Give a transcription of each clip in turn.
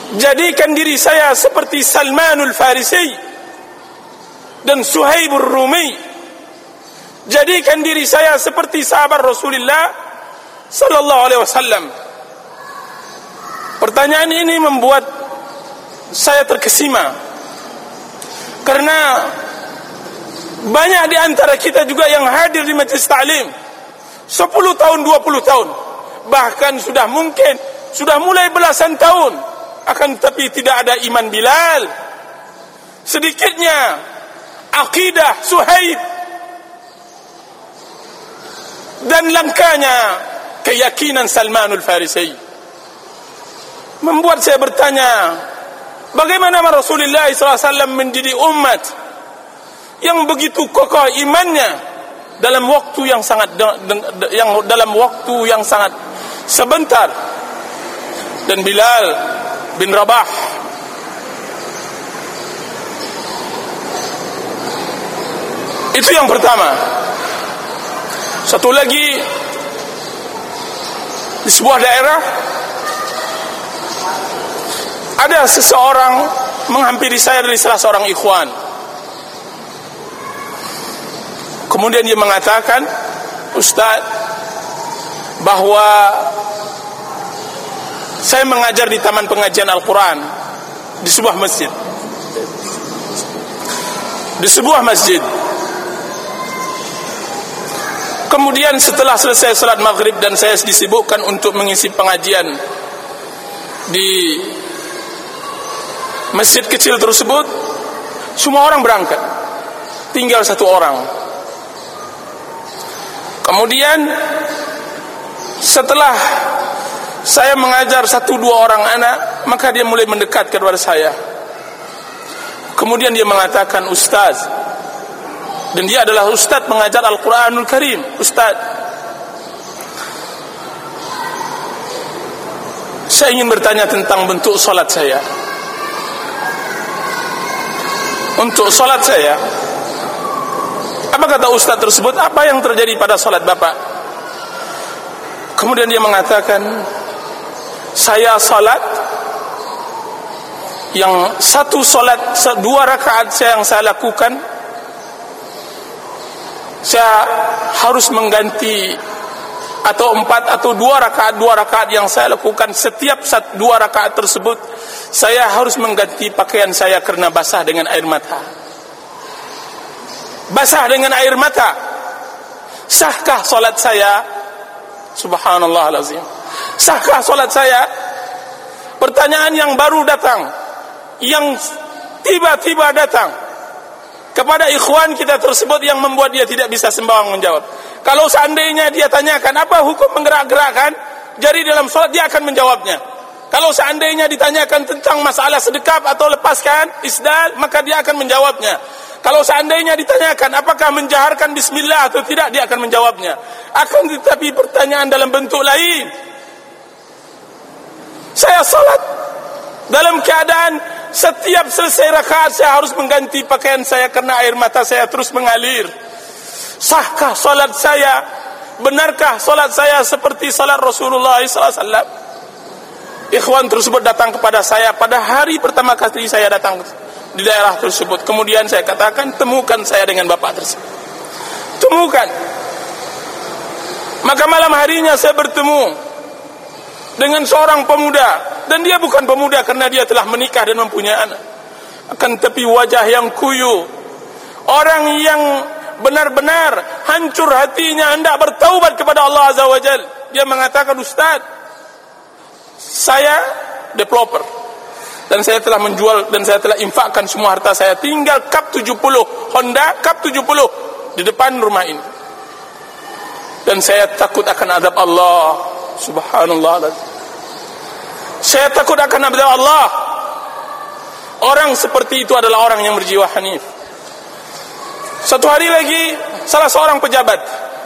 jadikan diri saya seperti Salmanul Farisi dan Suhaibur Rumi. Jadikan diri saya seperti sahabat Rasulullah sallallahu alaihi wasallam. Pertanyaan ini membuat saya terkesima, karena banyak di antara kita juga yang hadir di majlis ta'lim 10 tahun, 20 tahun, bahkan sudah mulai belasan tahun, akan tetapi tidak ada iman Bilal, sedikitnya akidah Suhaib, dan langkanya keyakinan Salmanul Farisi. Membuat saya bertanya, bagaimana Rasulullah SAW mendidik umat yang begitu kokoh imannya dalam waktu yang sangat sebentar. Dan Bilal bin Rabah itu yang pertama. Satu lagi, di sebuah daerah ada seseorang menghampiri saya dari salah seorang ikhwan. Kemudian dia mengatakan, Ustaz, bahwa saya mengajar di taman pengajian Al-Quran di sebuah masjid. Kemudian setelah selesai salat maghrib dan saya disibukkan untuk mengisi pengajian di masjid kecil tersebut, semua orang berangkat, tinggal satu orang. Kemudian setelah saya mengajar 1-2 orang anak, maka dia mulai mendekat kepada saya. Kemudian dia mengatakan, Ustaz, dan dia adalah ustaz mengajar Al-Quranul Karim. Ustaz, saya ingin bertanya tentang bentuk solat saya. Untuk solat saya, apa kata ustaz tersebut? Apa yang terjadi pada solat bapak? Kemudian dia mengatakan, saya solat yang 2 rakaat yang saya lakukan, saya harus mengganti, atau 4 atau 2 rakaat yang saya lakukan, setiap 2 rakaat tersebut saya harus mengganti pakaian saya karena basah dengan air mata. Sahkah salat saya? Subhanallah alazim. Sahkah salat saya? Pertanyaan yang baru datang, yang tiba-tiba datang kepada ikhwan kita tersebut, yang membuat dia tidak bisa sembarang menjawab. Kalau seandainya dia tanyakan apa hukum menggerak-gerakkan jari dalam salat, dia akan menjawabnya. Kalau seandainya ditanyakan tentang masalah sedekap atau lepaskan isdal, maka dia akan menjawabnya. Kalau seandainya ditanyakan apakah menjaharkan bismillah atau tidak, dia akan menjawabnya. Akan tetapi pertanyaan dalam bentuk lain. Saya salat dalam keadaan setiap selesai rakaat saya harus mengganti pakaian saya karena air mata saya terus mengalir. Sahkah salat saya? Benarkah salat saya seperti salat Rasulullah SAW? Ikhwan tersebut datang kepada saya pada hari pertama kali saya datang di daerah tersebut. Kemudian saya katakan, temukan saya dengan bapak tersebut. Temukan. Maka malam harinya saya bertemu dengan seorang pemuda, dan dia bukan pemuda karena dia telah menikah dan mempunyai anak, akan tetapi wajah yang kuyu, orang yang benar-benar hancur hatinya hendak bertaubat kepada Allah Azza wa Jal. Dia mengatakan, Ustaz, saya developer dan saya telah menjual dan saya telah infakkan semua harta saya, tinggal Cup 70 Honda Cup 70 di depan rumah ini, dan saya takut akan azab Allah. Subhanallah, saya takut akan azab Allah. Orang seperti itu adalah orang yang berjiwa hanif. Satu hari lagi, salah seorang pejabat,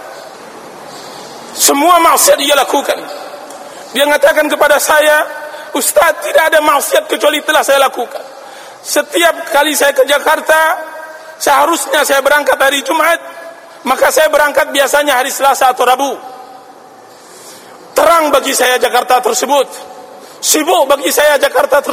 semua maksiat dia lakukan. Dia mengatakan kepada saya, Ustaz, tidak ada maksiat kecuali telah saya lakukan. Setiap kali saya ke Jakarta, seharusnya saya berangkat hari Jumat, maka saya berangkat biasanya hari Selasa atau Rabu. Terang bagi saya Jakarta tersebut, sibuk bagi saya Jakarta tersebut.